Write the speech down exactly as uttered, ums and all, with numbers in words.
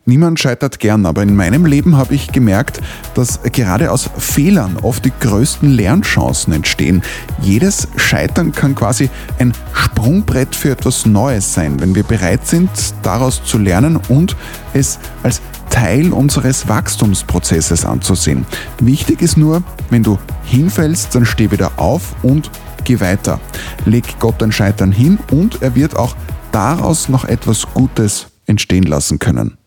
Niemand scheitert gern, aber in meinem Leben habe ich gemerkt, dass gerade aus Fehlern oft die größten Lernchancen entstehen. Jedes Scheitern kann quasi ein Sprungbrett für etwas Neues sein, wenn wir bereit sind, daraus zu lernen und es als Teil unseres Wachstumsprozesses anzusehen. Wichtig ist nur, wenn du hinfällst, dann steh wieder auf und geh weiter. Leg Gott dein Scheitern hin und er wird auch daraus noch etwas Gutes entstehen lassen können.